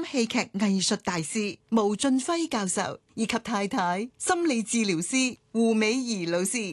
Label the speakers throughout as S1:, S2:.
S1: 戲劇藝術大師毛俊輝教授以及太太心理治療師胡美儀老師。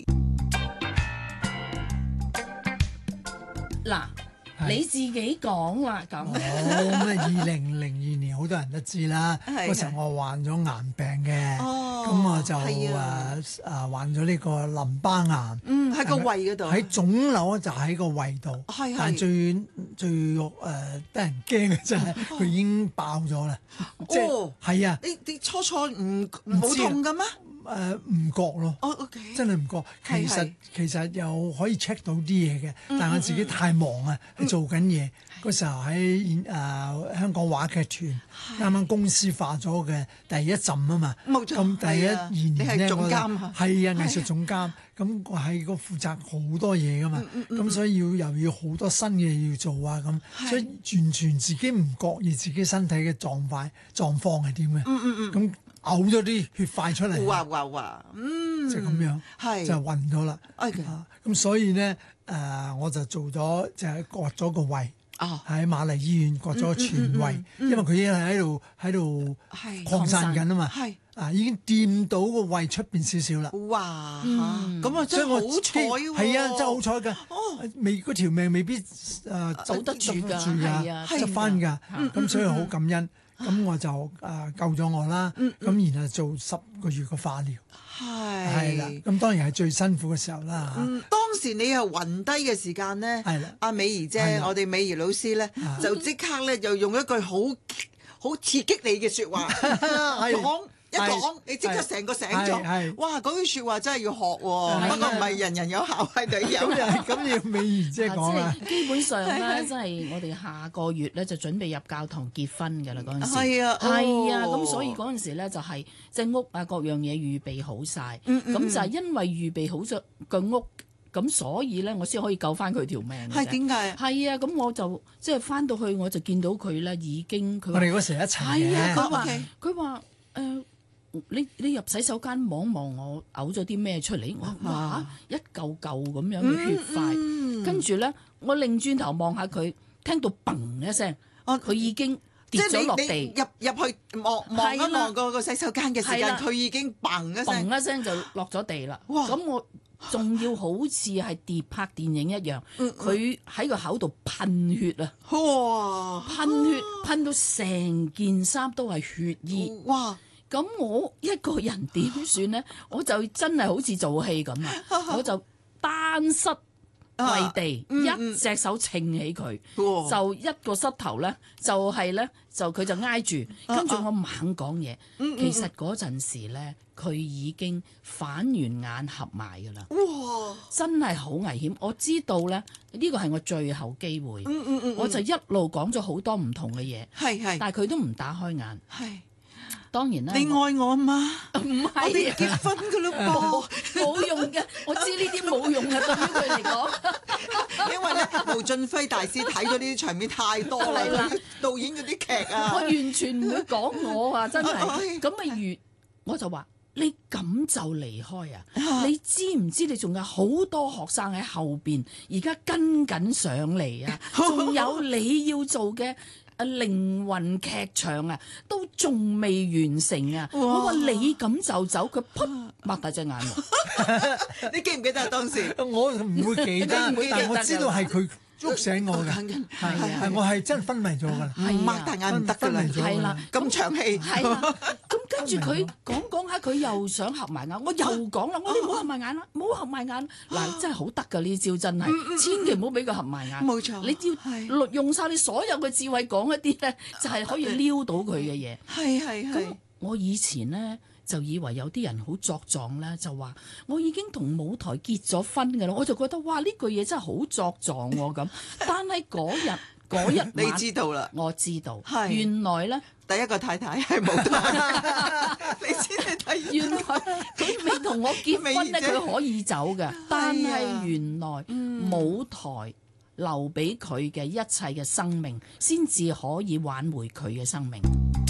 S2: 嗱，你自己講啦咁。
S3: 咩2002年好多人都知啦，嗰時候我患咗癌病嘅，咁我就患咗呢個淋巴癌。
S1: 喺個胃嗰度，
S3: 喺腫瘤就喺個胃度，但最得人驚嘅就係佢已經爆咗啦，即係啊！
S1: 你初唔好痛㗎咩？
S3: 唔覺咯，真係唔覺。其實又可以 check 到啲嘢嘅，但係我自己太忙啊，做緊嘢嗰時候喺香港話劇團啱啱公司化咗嘅第一陣啊嘛，咁第一二年咧，我係藝術總監，咁我係個負責好多嘢噶嘛，咁所以又要好多新嘢要做啊咁，所以完全自己唔覺意自己身體嘅狀況係點嘅，咁。嘔咗啲血塊出嚟，即係咁樣，就暈咗啦。咁所以咧，我就做咗就係割咗個胃，喺瑪麗醫院割咗個全胃，因為佢已經係喺度擴散緊啊嘛，已經掂到個胃出邊少少啦。
S1: 哇！咁啊真係好彩喎，
S3: 係啊，真係好彩㗎。嗰條命未必
S2: 走得住㗎，
S3: 執翻㗎。咁所以好感恩。咁我就救咗我啦，咁然後做10個月嘅化療，係啦，咁當然係最辛苦嘅時候啦。
S1: 當時你又暈低嘅時間咧，阿美儀姐，我哋美儀老師咧就即刻咧就用一句好刺激你嘅説話講。一講你即刻成個醒咗，哇！嗰句説話真係要學喎，不過唔係人人有效，係你有。
S3: 咁要美儀姐講啦。
S2: 基本上咧，真係我哋下個月咧就準備入教堂結婚㗎啦，嗰陣時。
S1: 係啊，
S2: 咁所以嗰陣時咧就係即係屋啊各樣嘢預備好晒，咁就係因為預備好咗個屋，咁所以咧我先可以救翻佢條命。
S1: 係點解？
S2: 係啊，咁我就即係翻到去我就見到佢咧已經佢。
S3: 我哋嗰時一齊嘅。
S2: 佢話你入洗手間望望我嘔咗啲咩出嚟？我話一嚿嚿咁樣嘅血塊，跟住咧我擰轉頭望下佢，聽到砰一聲，佢已經跌咗落地。
S1: 入去望一望個洗手間嘅時間，佢已經砰一聲
S2: 就落咗地啦。咁我仲要好似係拍電影一樣，佢喺個口度噴血啊！
S1: 哇！
S2: 噴血噴到成件衫都係血衣。哇！咁我一個人點算呢？我就真係好似做戲咁啊！我就單膝跪地，一隻手撐起佢，就一個膝頭呢，就係呢，就佢就挨住，跟住我猛講嘢。其實嗰陣時呢，佢已經反完眼合埋㗎啦。哇！真係好危險。我知道呢，呢個係我最後機會。我就一路講咗好多唔同嘅嘢，但係佢都唔打開眼。當然啦，
S1: 你愛我嘛？
S2: 唔係，
S1: 我哋結婚㗎咯噃，
S2: 冇用嘅。我知呢啲冇用嘅，對於佢嚟講。
S1: 因為咧，毛俊輝大師睇咗呢啲場面太多啦，導演嗰啲劇啊，
S2: 我完全唔會講我啊，真係。咁咪我就話你咁就離開啊？你知唔知你仲有好多學生喺後邊，而家跟緊上嚟啊？仲有你要做嘅。靈魂劇場啊，都仲未完成啊！我話你咁就走，佢噗擘大隻眼喎。
S1: 你記唔記得啊？當時
S3: 我唔會記得，但我知道係佢捉醒我嘅。係我係真係昏迷咗㗎啦，
S1: 擘大眼唔得㗎啦，
S2: 係啦，
S1: 咁長氣。
S2: 係啦，咁跟住佢講下，佢又想合埋眼，我又講啦，我哋唔好合埋眼啦，唔好合埋眼。嗱，真係好得㗎呢招，真係，千祈唔好俾佢合埋眼。
S1: 冇錯，
S2: 你要用晒你所有嘅智慧講一啲咧，就係可以撩到佢嘅嘢。
S1: 係。
S2: 咁我以前咧就以為有啲人好作狀咧，就話我已經同舞台結咗婚㗎啦，我就覺得哇呢句嘢真係好作狀喎咁。但係嗰日
S1: 你知道啦，
S2: 我知道，原來咧
S1: 第一個太太係舞台，你先係睇。
S2: 原來佢未同我結婚咧，佢可以走嘅，但係原來舞台留俾佢嘅一切嘅生命，先至可以挽回佢嘅生命。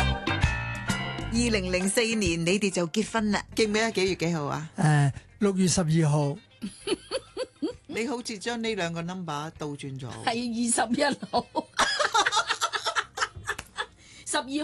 S1: 2004年你哋就結婚啦，記唔記得幾月幾號啊
S3: ？6月12號。
S1: 你好似將呢兩個 number 倒轉咗，
S2: 係21號。12